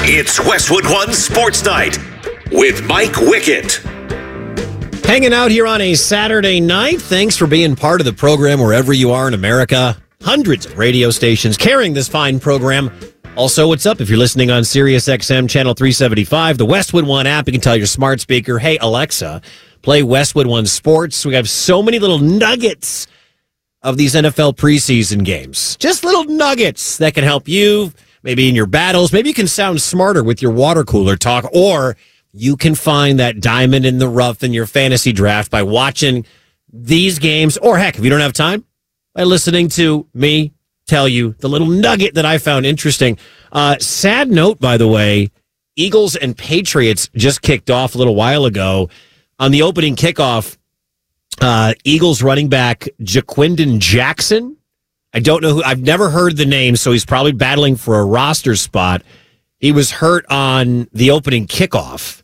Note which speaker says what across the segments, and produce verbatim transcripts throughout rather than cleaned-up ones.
Speaker 1: It's Westwood One Sports Night with Mike Wickett.
Speaker 2: Hanging out here on a Saturday night. Thanks for being part of the program wherever you are in America. Hundreds of radio stations carrying this fine program. Also, what's up if you're listening on Sirius X M Channel three seventy-five, the Westwood One app. You can tell your smart speaker, hey, Alexa, play Westwood One Sports. We have so many little nuggets of these N F L preseason games. Just little nuggets that can help you, maybe in your battles. Maybe you can sound smarter with your water cooler talk, or you can find that diamond in the rough in your fantasy draft by watching these games, or heck, if you don't have time, by listening to me tell you the little nugget that I found interesting. Uh, sad note, by the way, Eagles and Patriots just kicked off a little while ago. On the opening kickoff, uh, Eagles running back Jaquindon Jackson. I don't know who, I've never heard the name, so he's probably battling for a roster spot. He was hurt on the opening kickoff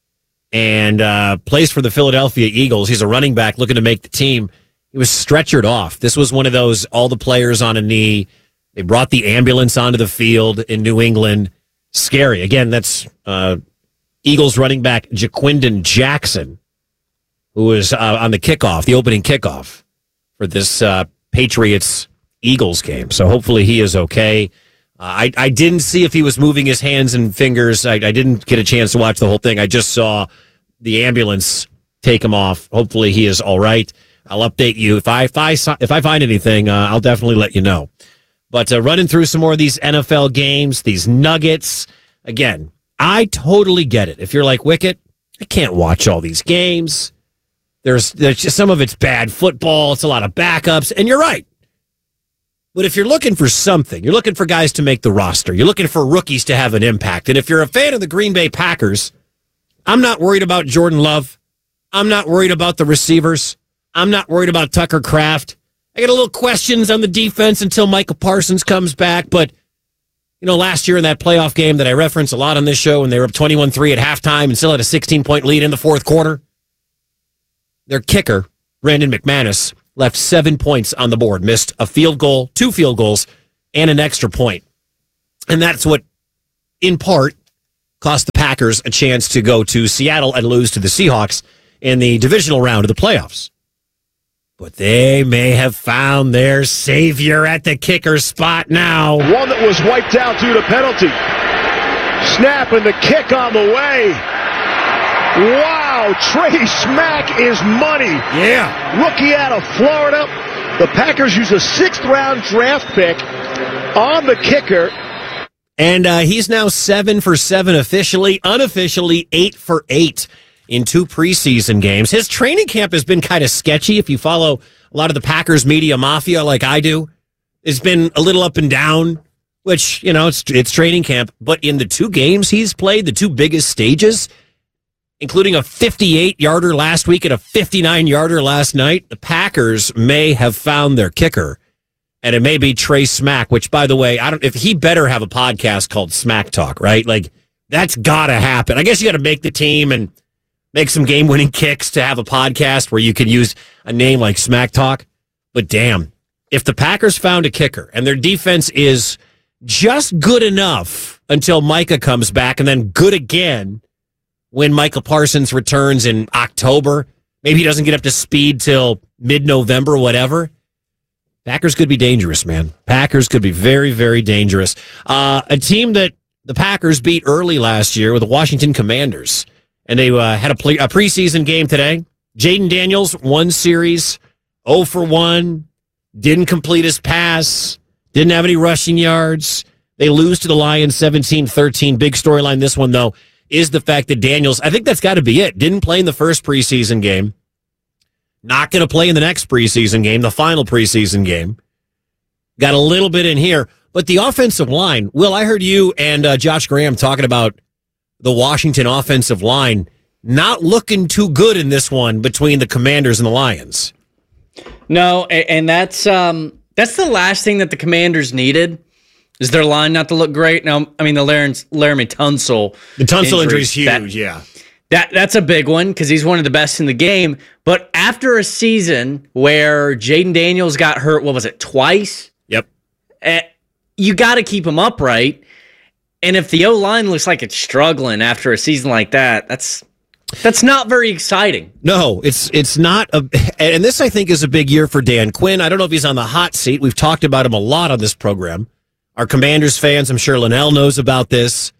Speaker 2: and uh, plays for the Philadelphia Eagles. He's a running back looking to make the team. He was stretchered off. This was one of those, all the players on a knee. They brought the ambulance onto the field in New England. Scary. Again, that's uh, Eagles running back Jaquindon Jackson, who was uh, on the kickoff, the opening kickoff for this uh, Patriots Eagles game. So hopefully he is okay. Uh, I, I didn't see if he was moving his hands and fingers. I, I didn't get a chance to watch the whole thing. I just saw the ambulance take him off. Hopefully he is all right. I'll update you. If I if I, if I find anything, uh, I'll definitely let you know. But uh, running through some more of these N F L games, these nuggets. Again, I totally get it. If you're like Wickett, I can't watch all these games. There's, there's just some of it's bad football. It's a lot of backups. And you're right. But if you're looking for something, you're looking for guys to make the roster. You're looking for rookies to have an impact. And if you're a fan of the Green Bay Packers, I'm not worried about Jordan Love. I'm not worried about the receivers. I'm not worried about Tucker Kraft. I got a little questions on the defense until Micah Parsons comes back. But, you know, last year in that playoff game that I reference a lot on this show, when they were up twenty-one three at halftime and still had a sixteen-point lead in the fourth quarter, their kicker, Brandon McManus, left seven points on the board, missed a field goal, two field goals, and an extra point. And that's what, in part, cost the Packers a chance to go to Seattle and lose to the Seahawks in the divisional round of the playoffs. But they may have found their savior at the kicker spot now.
Speaker 3: One that was wiped out due to penalty. Snap and the kick on the way. Wow, Trey Smack is money.
Speaker 2: Yeah.
Speaker 3: Rookie out of Florida. The Packers use a sixth round draft pick on the kicker.
Speaker 2: And uh, he's now seven for seven officially, unofficially eight for eight in two preseason games. His training camp has been kind of sketchy. If you follow a lot of the Packers media mafia like I do, it's been a little up and down, which, you know, it's it's training camp. But in the two games he's played, the two biggest stages, including a fifty-eight-yarder last week and a fifty-nine-yarder last night, the Packers may have found their kicker. And it may be Trey Smack, which, by the way, I don't. If he better have a podcast called Smack Talk, right? Like, that's got to happen. I guess you got to make the team and make some game-winning kicks to have a podcast where you could use a name like Smack Talk. But damn, if the Packers found a kicker and their defense is just good enough until Micah comes back and then good again when Micah Parsons returns in October, maybe he doesn't get up to speed till mid-November, whatever, Packers could be dangerous, man. Packers could be very, very dangerous. Uh, a team that the Packers beat early last year with the Washington Commanders. And they uh, had a, play, a preseason game today. Jaden Daniels, one series, zero for one, didn't complete his pass, didn't have any rushing yards. They lose to the Lions seventeen thirteen. Big storyline this one, though, is the fact that Daniels, I think that's got to be it, didn't play in the first preseason game. Not going to play in the next preseason game, the final preseason game. Got a little bit in here. But the offensive line, Will, I heard you and uh, Josh Graham talking about the Washington offensive line not looking too good in this one between the Commanders and the Lions.
Speaker 4: No, and that's um, that's the last thing that the Commanders needed, is their line not to look great. Now, I mean, the Laramie, Laramie Tunsil.
Speaker 2: The Tunsil injury is huge,
Speaker 4: that,
Speaker 2: yeah.
Speaker 4: That That's a big one because he's one of the best in the game. But after a season where Jaden Daniels got hurt, what was it, twice?
Speaker 2: Yep.
Speaker 4: Uh, you got to keep him upright. And if the O-line looks like it's struggling after a season like that, that's that's not very exciting.
Speaker 2: No, it's it's not. A, and this, I think, is a big year for Dan Quinn. I don't know if he's on the hot seat. We've talked about him a lot on this program. Our Commanders fans, I'm sure Linnell knows about this.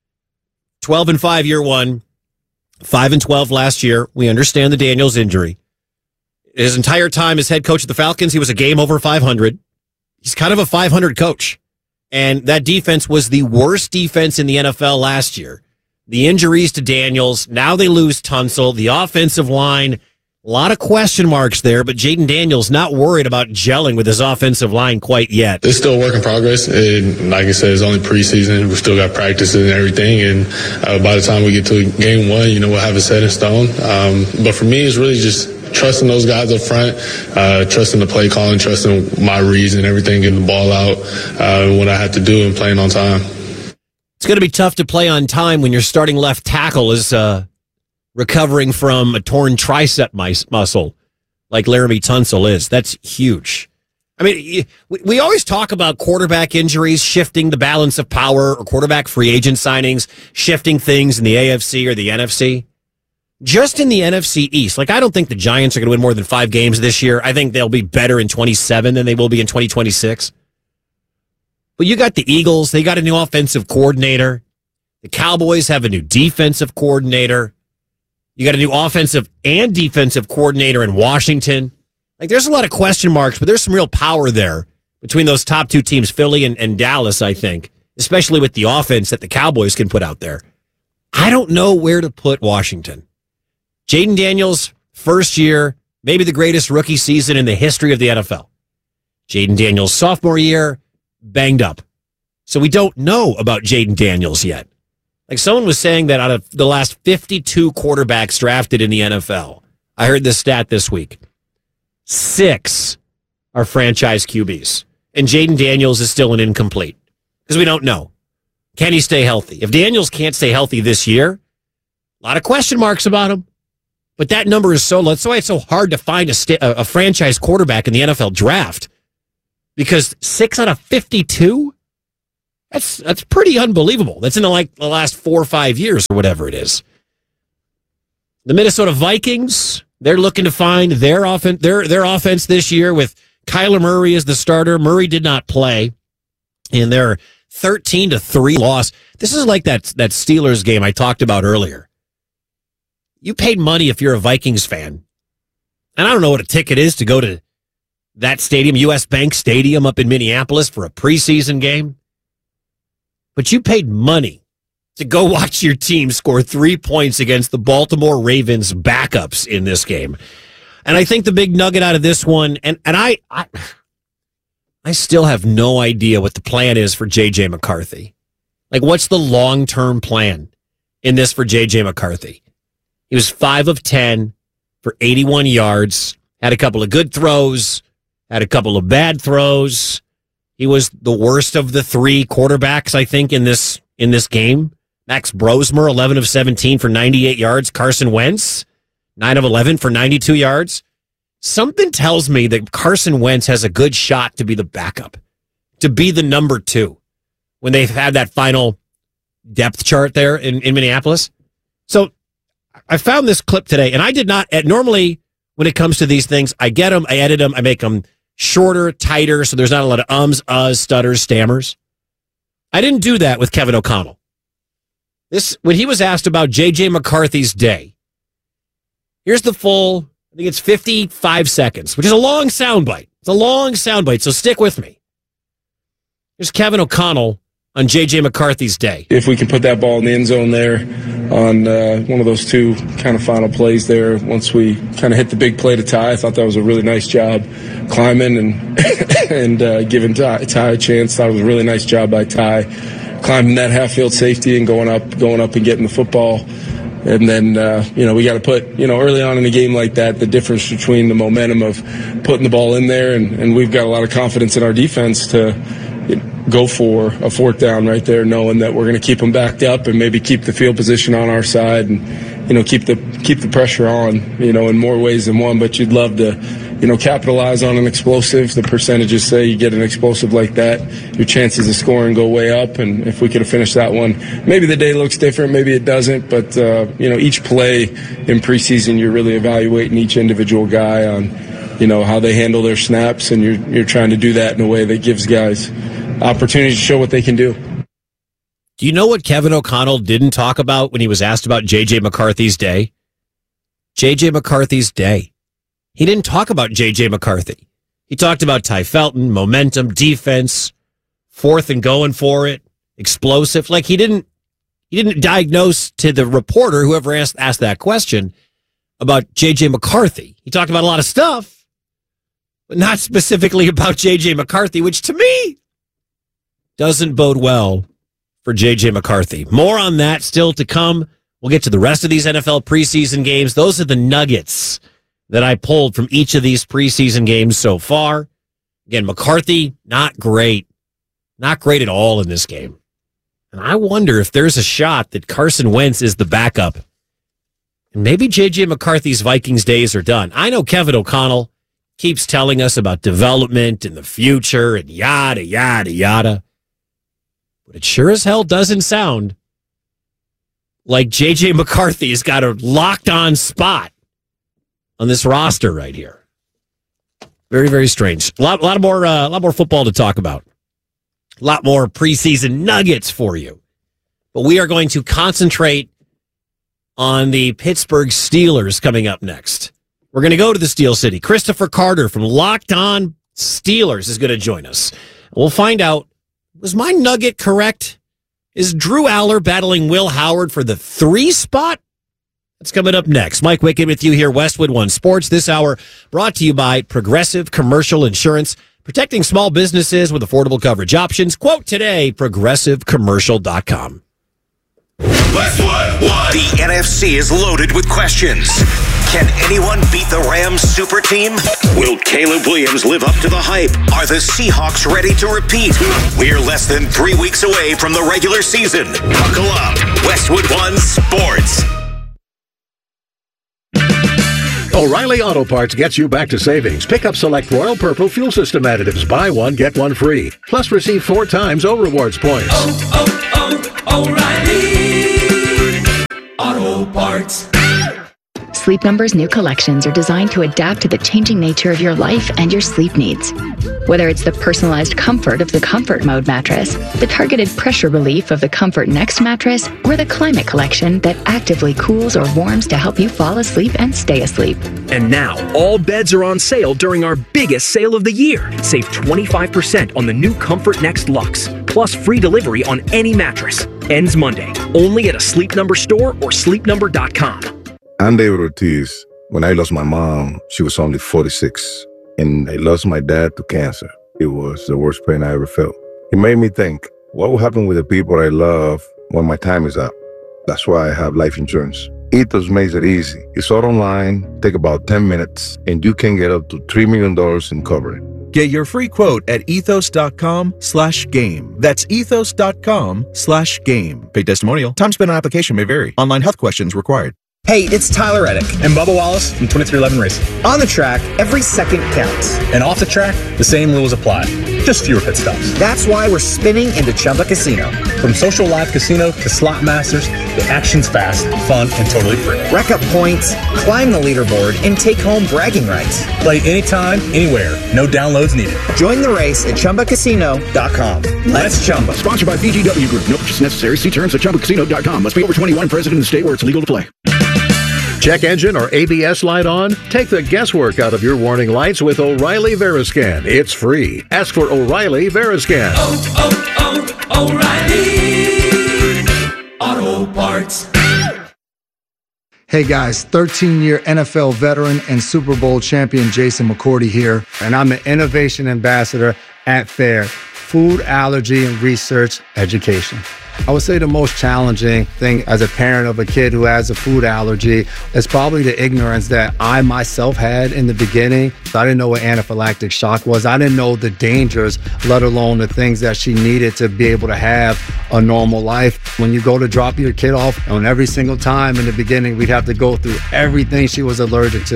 Speaker 2: twelve and five year one, five and twelve last year. We understand the Daniels injury. His entire time as head coach of the Falcons, he was a game over five hundred. He's kind of a five hundred coach. And that defense was the worst defense in the N F L last year. The injuries to Daniels, now they lose Tunsil. The offensive line, a lot of question marks there, but Jaden Daniels not worried about gelling with his offensive line quite yet.
Speaker 5: It's still a work in progress. And like I said, it's only preseason. We've still got practices and everything. And uh, by the time we get to game one, you know, we'll have it set in stone. Um, but for me, it's really just trusting those guys up front, uh, trusting the play calling, trusting my reads and everything, getting the ball out uh, what I have to do and playing on time.
Speaker 2: It's going to be tough to play on time when your starting left tackle is uh, recovering from a torn tricep muscle like Laramie Tunsil is. That's huge. I mean, we, we always talk about quarterback injuries shifting the balance of power, or quarterback free agent signings shifting things in the A F C or the N F C. Just in the N F C East, like I don't think the Giants are going to win more than five games this year. I think they'll be better in twenty-seven than they will be in twenty twenty-six. But you got the Eagles. They got a new offensive coordinator. The Cowboys have a new defensive coordinator. You got a new offensive and defensive coordinator in Washington. Like there's a lot of question marks, but there's some real power there between those top two teams, Philly and, and Dallas, I think, especially with the offense that the Cowboys can put out there. I don't know where to put Washington. Jaden Daniels, first year, maybe the greatest rookie season in the history of the N F L. Jaden Daniels, sophomore year, banged up. So we don't know about Jaden Daniels yet. Like someone was saying that out of the last fifty-two quarterbacks drafted in the N F L, I heard this stat this week, six are franchise Q Bs. And Jaden Daniels is still an incomplete because we don't know. Can he stay healthy? If Daniels can't stay healthy this year, a lot of question marks about him. But that number is so low. That's why it's so hard to find a, st- a franchise quarterback in the N F L draft. Because six out of fifty-two? That's that's pretty unbelievable. That's in the, like the last four or five years or whatever it is. The Minnesota Vikings, they're looking to find their offense, their, their offense this year with Kyler Murray as the starter. Murray did not play in their thirteen to three loss. This is like that, that Steelers game I talked about earlier. You paid money if you're a Vikings fan. And I don't know what a ticket is to go to that stadium, U S Bank Stadium up in Minneapolis for a preseason game. But you paid money to go watch your team score three points against the Baltimore Ravens backups in this game. And I think the big nugget out of this one, and, and I, I I still have no idea what the plan is for J J McCarthy. Like, what's the long-term plan in this for J J McCarthy? He was five of ten for eighty-one yards, had a couple of good throws, had a couple of bad throws. He was the worst of the three quarterbacks, I think, in this in this game. Max Brosmer, eleven of seventeen for ninety-eight yards. Carson Wentz, nine of eleven for ninety-two yards. Something tells me that Carson Wentz has a good shot to be the backup, to be the number two, when they've had that final depth chart there in, in Minneapolis. So I found this clip today, and I did not, normally when it comes to these things, I get them, I edit them, I make them shorter, tighter, so there's not a lot of ums, uhs, stutters, stammers. I didn't do that with Kevin O'Connell. This, when he was asked about J J McCarthy's day, here's the full, I think it's fifty-five seconds, which is a long soundbite. It's a long soundbite, so stick with me. Here's Kevin O'Connell on J J McCarthy's day.
Speaker 6: If we can put that ball in the end zone there on uh, one of those two kind of final plays there, once we kind of hit the big play to Ty, I thought that was a really nice job climbing and and uh, giving Ty, Ty a chance. Thought it was a really nice job by Ty climbing that half field safety and going up, going up and getting the football. And then, uh, you know, we got to put, you know, early on in a game like that, the difference between the momentum of putting the ball in there, and, and we've got a lot of confidence in our defense to go for a fourth down right there, knowing that we're going to keep them backed up and maybe keep the field position on our side and, you know, keep the keep the pressure on, you know, in more ways than one. But you'd love to, you know, capitalize on an explosive. The percentages say you get an explosive like that, your chances of scoring go way up. And if we could have finished that one, maybe the day looks different, maybe it doesn't. But, uh, you know, each play in preseason, you're really evaluating each individual guy on, you know, how they handle their snaps. And you're, you're trying to do that in a way that gives guys opportunities to show what they can do.
Speaker 2: Do you know what Kevin O'Connell didn't talk about when he was asked about J J. McCarthy's day? J J. McCarthy's day. He didn't talk about J J. McCarthy. He talked about Ty Felton, momentum, defense, fourth and going for it, explosive. Like he didn't he didn't diagnose to the reporter, whoever asked asked that question, about J J. McCarthy. He talked about a lot of stuff, but not specifically about J J. McCarthy, which to me doesn't bode well for J J. McCarthy. More on that still to come. We'll get to the rest of these N F L preseason games. Those are the nuggets that I pulled from each of these preseason games so far. Again, McCarthy, not great. Not great at all in this game. And I wonder if there's a shot that Carson Wentz is the backup. And maybe J J. McCarthy's Vikings days are done. I know Kevin O'Connell keeps telling us about development and the future and yada, yada, yada. But it sure as hell doesn't sound like J J. McCarthy has got a locked-on spot on this roster right here. Very, very strange. A lot, a lot more, uh, a lot more football to talk about. A lot more preseason nuggets for you. But we are going to concentrate on the Pittsburgh Steelers coming up next. We're going to go to the Steel City. Christopher Carter from Locked On Steelers is going to join us. We'll find out, was my nugget correct? Is Drew Aller battling Will Howard for the three spot? That's coming up next. Mike Wickett with you here, Westwood One Sports. This hour brought to you by Progressive Commercial Insurance, protecting small businesses with affordable coverage options. Quote today, progressive commercial dot com.
Speaker 1: Westwood One. The N F C is loaded with questions. Can anyone beat the Rams super team? Will Caleb Williams live up to the hype? Are the Seahawks ready to repeat? We're less than three weeks away from the regular season. Buckle up. Westwood One Sports.
Speaker 7: O'Reilly Auto Parts gets you back to savings. Pick up select Royal Purple fuel system additives. Buy one, get one free. Plus receive four times O Rewards points.
Speaker 8: Oh, oh, oh, O'Reilly Auto Parts.
Speaker 9: Sleep Number's new collections are designed to adapt to the changing nature of your life and your sleep needs. Whether it's the personalized comfort of the Comfort Mode mattress, the targeted pressure relief of the Comfort Next mattress, or the Climate Collection that actively cools or warms to help you fall asleep and stay asleep.
Speaker 10: And now, all beds are on sale during our biggest sale of the year. Save twenty-five percent on the new Comfort Next Luxe, plus free delivery on any mattress. Ends Monday, only at a Sleep Number store or sleep number dot com.
Speaker 11: I'm David Ortiz. When I lost my mom, she was only forty-six. And I lost my dad to cancer. It was the worst pain I ever felt. It made me think, what will happen with the people I love when my time is up? That's why I have life insurance. Ethos makes it easy. It's all online, take about ten minutes, and you can get up to three million dollars in coverage.
Speaker 12: Get your free quote at ethos.com slash game. That's ethos.com slash game. Paid testimonial. Time spent on application may vary. Online health questions required.
Speaker 13: Hey, it's Tyler Reddick and Bubba Wallace from twenty-three eleven Racing. On the track, every second counts. And off the track, the same rules apply. Just fewer pit stops. That's why we're spinning into Chumba Casino. From social live casino to slot masters, the action's fast, fun, and totally free. Rack up points, climb the leaderboard, and take home bragging rights. Play anytime, anywhere. No downloads needed. Join the race at chumba casino dot com. Let's Chumba.
Speaker 14: Sponsored by B G W Group. No purchase necessary. See terms at chumba casino dot com. Must be over twenty-one, present in the state where it's legal to play.
Speaker 7: Check engine or A B S light on? Take the guesswork out of your warning lights with O'Reilly Veriscan. It's free. Ask for O'Reilly Veriscan.
Speaker 8: Oh, oh, oh, O'Reilly Auto Parts.
Speaker 15: Hey guys, thirteen-year N F L veteran and Super Bowl champion Jason McCourty here, and I'm the Innovation Ambassador at FAIR, Food Allergy and Research Education. I would say the most challenging thing as a parent of a kid who has a food allergy is probably the ignorance that I myself had in the beginning. I didn't know what anaphylactic shock was. I didn't know the dangers, let alone the things that she needed to be able to have a normal life. When you go to drop your kid off, and every single time in the beginning, we'd have to go through everything she was allergic to.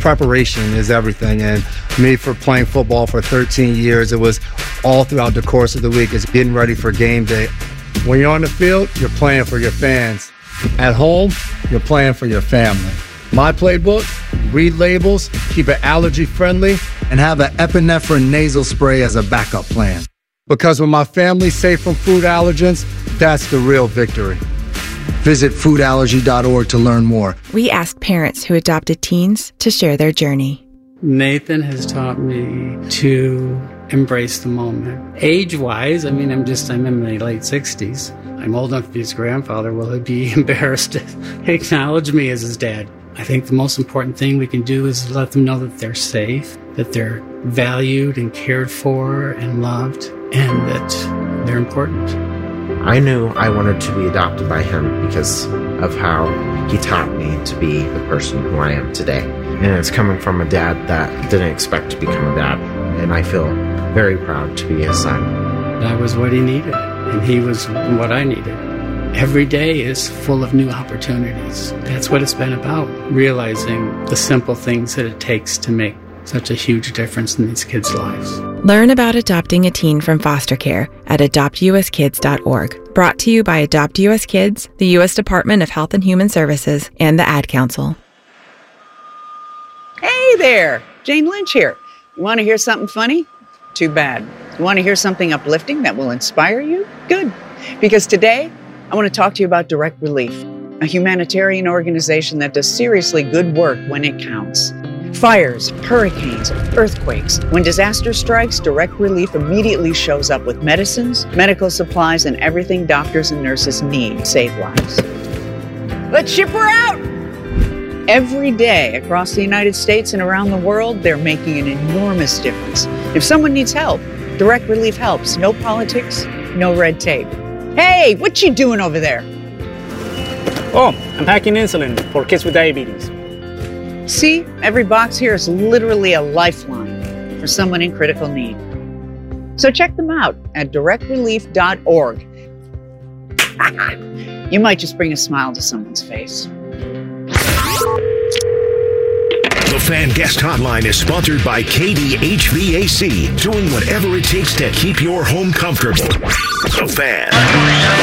Speaker 15: preparation is everything. And me, for playing football for thirteen years, it was all throughout the course of the week. It's getting ready for game day. When you're on the field, you're playing for your fans. At home, you're playing for your family. My playbook: read labels, keep it allergy friendly, and have an epinephrine nasal spray as a backup plan. Because when my family's safe from food allergens, that's the real victory. Visit food allergy dot org to learn more.
Speaker 16: We asked parents who adopted teens to share their journey.
Speaker 17: Nathan has taught me to embrace the moment. Age-wise, I mean, I'm just, I'm in my late sixties. I'm old enough to be his grandfather. Will he be embarrassed to acknowledge me as his dad? I think the most important thing we can do is let them know that they're safe, that they're valued and cared for and loved, and that they're important.
Speaker 18: I knew I wanted to be adopted by him because of how he taught me to be the person who I am today. And it's coming from a dad that didn't expect to become a dad. And I feel very proud to be his son.
Speaker 17: I was what he needed, and he was what I needed. Every day is full of new opportunities. That's what it's been about, realizing the simple things that it takes to make such a huge difference in these kids' lives.
Speaker 16: Learn about adopting a teen from foster care at adopt u s kids dot org. Brought to you by Adopt U S Kids, the U S Department of Health and Human Services, and the Ad Council.
Speaker 19: Hey there, Jane Lynch here. You want to hear something funny? Too bad. You want to hear something uplifting that will inspire you? Good. Because today, I want to talk to you about Direct Relief, a humanitarian organization that does seriously good work when it counts. Fires, hurricanes, earthquakes. When disaster strikes, Direct Relief immediately shows up with medicines, medical supplies, and everything doctors and nurses need to save lives. Let's ship her out! Every day across the United States and around the world, they're making an enormous difference. If someone needs help, Direct Relief helps. No politics, no red tape. Hey, what you doing over there?
Speaker 20: Oh, I'm packing insulin for kids with diabetes.
Speaker 19: See, every box here is literally a lifeline for someone in critical need. So check them out at direct relief dot org. You might just bring a smile to someone's face.
Speaker 1: The Fan Guest Hotline is sponsored by K D H V A C, doing whatever it takes to keep your home comfortable. The Fan.